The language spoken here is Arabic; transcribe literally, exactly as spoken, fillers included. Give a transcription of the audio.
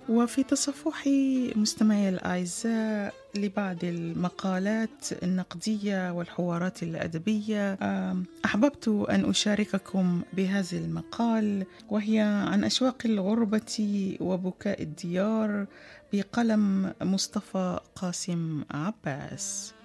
وفي تصفح مستمعي الأعزاء لبعض المقالات النقدية والحوارات الأدبية، أحببت أن أشارككم بهذا المقال، وهي عن أشواق الغربة وبكاء الديار بقلم مصطفى قاسم عباس.